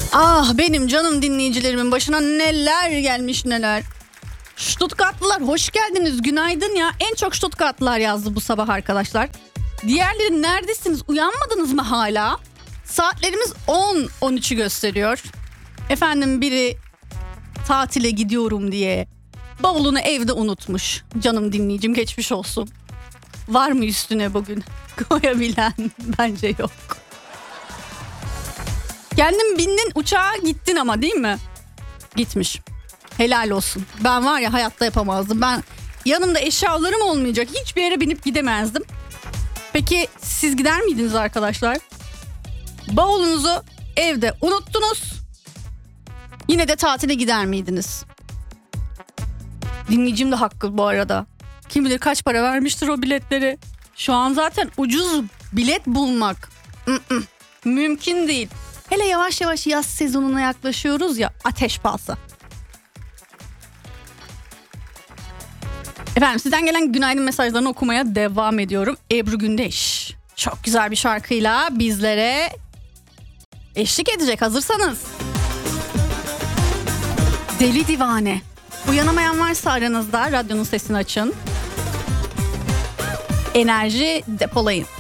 Ah benim canım dinleyicilerimin başına neler gelmiş neler. Stuttgartlılar hoş geldiniz, günaydın ya. En çok Stuttgartlılar yazdı bu sabah arkadaşlar. Diğerleri neredesiniz, uyanmadınız mı hala? Saatlerimiz 10-13'ü gösteriyor. Efendim biri tatile gidiyorum diye bavulunu evde unutmuş. Canım dinleyicim, geçmiş olsun. Var mı üstüne bugün koyabilen? Bence yok. Kendin bindin uçağa gittin ama değil mi? Gitmiş. Helal olsun. Ben var ya hayatta yapamazdım. Ben yanımda eşyalarım olmayacak hiçbir yere binip gidemezdim. Peki siz gider miydiniz arkadaşlar? Bavulunuzu evde unuttunuz. Yine de tatile gider miydiniz? Dinleyicim de haklı bu arada. Kim bilir kaç para vermiştir o biletleri. Şu an zaten ucuz bilet bulmak mümkün değil. Hele yavaş yavaş yaz sezonuna yaklaşıyoruz ya, ateş pahası. Efendim sizden gelen günaydın mesajlarını okumaya devam ediyorum. Ebru Gündeş çok güzel bir şarkıyla bizlere eşlik edecek, hazırsanız. Deli Divane. Uyanamayan varsa aranızda radyonun sesini açın. Enerji depolayın.